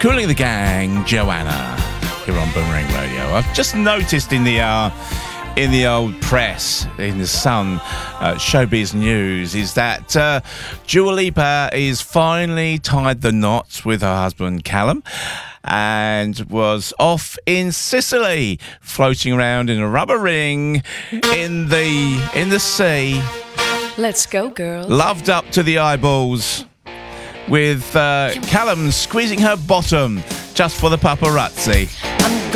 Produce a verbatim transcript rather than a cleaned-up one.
Cooling the Gang, Joanna, here on Boomerang Radio. I've just noticed in the uh, in the old press, in the Sun, uh, Showbiz News, is that uh, Dua Lipa is finally tied the knots with her husband Callum, and was off in Sicily, floating around in a rubber ring in the in the sea. Let's go, girls. Loved up to the eyeballs, with uh, Callum squeezing her bottom just for the paparazzi. I'm